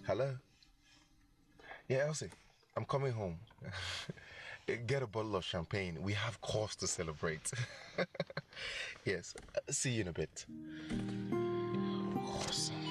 Hello? Yeah, Elsie, I'm coming home. Get a bottle of champagne. We have cause to celebrate. Yes, see you in a bit. Awesome.